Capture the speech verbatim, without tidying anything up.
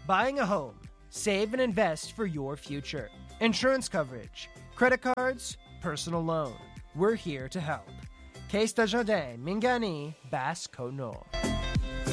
buying a home, save and invest for your future. Insurance coverage, credit cards, personal loan. We're here to help. Case Desjardins, Mingani, Basse Côte Nord.